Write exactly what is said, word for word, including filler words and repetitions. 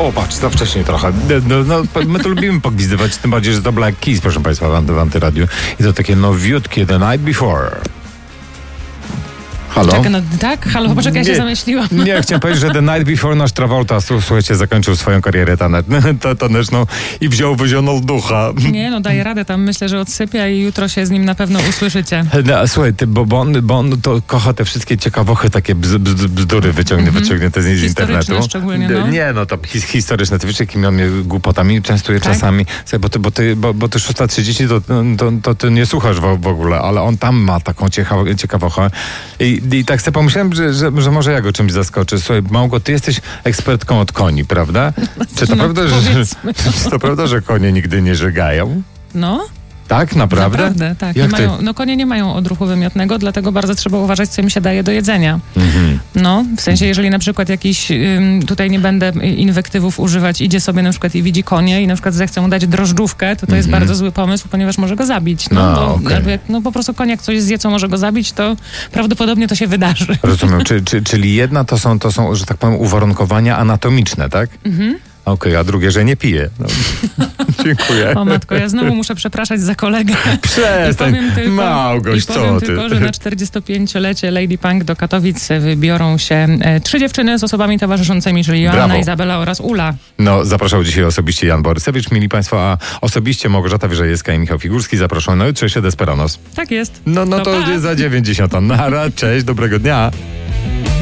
O, patrz, za wcześnie trochę. No, no, my to lubimy pogwizdywać, tym bardziej, że to Black Keys, proszę Państwa, w, anty, w antyradiu. I to takie nowiutkie The Night Before. Halo? Czekaj, no tak? Halo, poczekaj, ja się zamyśliłam. Nie, chciałem powiedzieć, że The Night Before nasz Travolta, słuchajcie, zakończył swoją karierę taneczną i wziął wyzioną ducha. Nie, no daje radę tam, myślę, że odsypia i jutro się z nim na pewno usłyszycie. No, słuchaj, ty, bo, bo, on, bo on to kocha te wszystkie ciekawochy, takie bz, bz, bzdury wyciągnie, mm-hmm. wyciągnięte z, z internetu. Szczególnie, no. Nie, no to his, historyczne, ty wiesz, jakimi on mnie głupotami częstuje tak? czasami. Słuchaj, bo ty, bo ty, bo, bo ty szósta trzydzieści to, to, to ty nie słuchasz w, w ogóle, ale on tam ma taką ciekaw- ciekawochę. I, I tak sobie pomyślałem, Że, że, że może ja go czymś zaskoczę. Słuchaj, Małgo, ty jesteś ekspertką od koni, prawda? Czy to, no, prawda, że, czy to prawda, że konie nigdy nie żygają? No. Tak, naprawdę? Naprawdę, tak. Jak nie mają, no konie nie mają odruchu wymiotnego, dlatego bardzo trzeba uważać, co im się daje do jedzenia. Mhm. No, w sensie, jeżeli na przykład jakiś, ym, tutaj nie będę inwektywów używać, idzie sobie na przykład i widzi konie i na przykład zechce mu dać drożdżówkę, to to mhm. jest bardzo zły pomysł, ponieważ może go zabić. No, no, bo okay. jakby, no po prostu koń jak coś zje, co może go zabić, to prawdopodobnie to się wydarzy. Rozumiem. Czy, czy, czyli jedna to są, to są, że tak powiem, uwarunkowania anatomiczne, tak? Mhm. Okej, okay, a drugie, że nie pije. No. Dziękuję. O matko, ja znowu muszę przepraszać za kolegę. Przestań, tylko, Małgoś, co powiem ty? tylko, że na czterdziestopięciolecie Lady Punk do Katowic wybiorą się e, trzy dziewczyny z osobami towarzyszącymi, czyli Joanna, Brawo. Izabela oraz Ula. No, zapraszał dzisiaj osobiście Jan Borysewicz, mili Państwo, a osobiście Małgorzata Wyżejewska i Michał Figurski zaproszą na jutrzejsze Desperanos. Tak jest. No, no to, to za dziewięćdziesiąt. Nara, cześć, dobrego dnia.